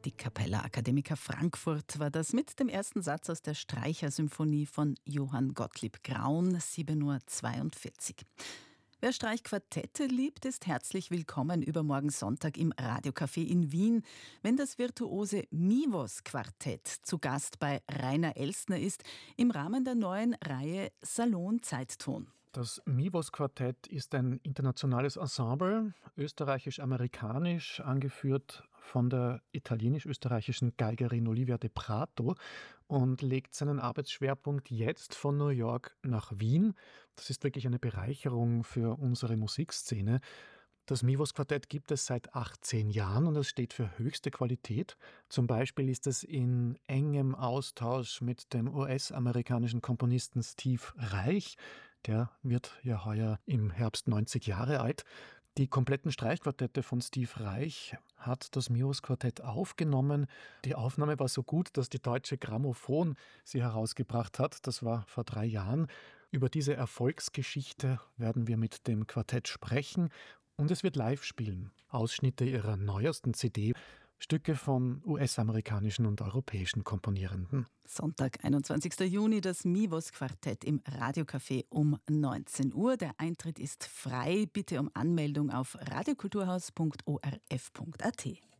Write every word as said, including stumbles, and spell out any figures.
Die Capella Academica Frankfurt war das mit dem ersten Satz aus der Streichersymphonie von Johann Gottlieb Graun, sieben Uhr zweiundvierzig. Wer Streichquartette liebt, ist herzlich willkommen übermorgen Sonntag im Radiocafé in Wien, wenn das virtuose Mivos-Quartett zu Gast bei Rainer Elstner ist, im Rahmen der neuen Reihe Salon Zeitton. Das Mivos-Quartett ist ein internationales Ensemble, österreichisch-amerikanisch, angeführt von der italienisch-österreichischen Geigerin Olivia De Prato und legt seinen Arbeitsschwerpunkt jetzt von New York nach Wien. Das ist wirklich eine Bereicherung für unsere Musikszene. Das Mivos-Quartett gibt es seit achtzehn Jahren und es steht für höchste Qualität. Zum Beispiel ist es in engem Austausch mit dem U S-amerikanischen Komponisten Steve Reich. Der wird ja heuer im Herbst neunzig Jahre alt. Die kompletten Streichquartette von Steve Reich hat das Mivos-Quartett aufgenommen. Die Aufnahme war so gut, dass die Deutsche Grammophon sie herausgebracht hat. Das war vor drei Jahren. Über diese Erfolgsgeschichte werden wir mit dem Quartett sprechen. Und es wird live spielen. Ausschnitte ihrer neuesten C D, Stücke von U S-amerikanischen und europäischen Komponierenden. Sonntag, einundzwanzigster Juni, das Mivos-Quartett im Radiocafé um neunzehn Uhr. Der Eintritt ist frei. Bitte um Anmeldung auf radiokulturhaus punkt o r f punkt a t.